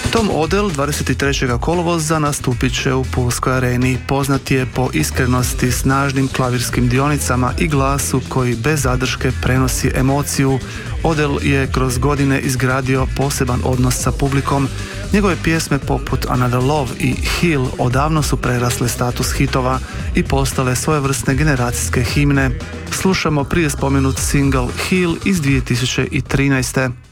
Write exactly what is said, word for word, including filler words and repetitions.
Tom Odell dvadeset trećeg kolovoza nastupit će u Pulskoj areni. Poznat je po iskrenosti, snažnim klavirskim dionicama i glasu koji bez zadrške prenosi emociju. Odell je kroz godine izgradio poseban odnos sa publikom. Njegove pjesme poput Another Love i Heal odavno su prerasle status hitova i postale svojevrsne generacijske himne. Slušamo prije spomenut single Heal iz dvije tisuće trinaeste.